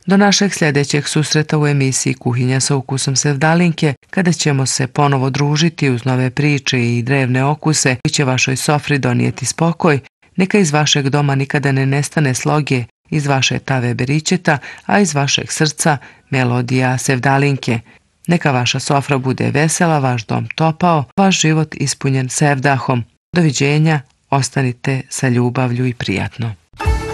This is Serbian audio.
Do našeg sljedećeg susreta u emisiji Kuhinja sa ukusom Sevdalinke, kada ćemo se ponovo družiti uz nove priče i drevne okuse koji će vašoj sofri donijeti spokoj, neka iz vašeg doma nikada ne nestane sloge, iz vaše tave beričeta, a iz vašeg srca melodija Sevdalinke. Neka vaša sofra bude vesela, vaš dom topao, vaš život ispunjen sevdahom. Doviđenja, ostanite sa ljubavlju i prijatno.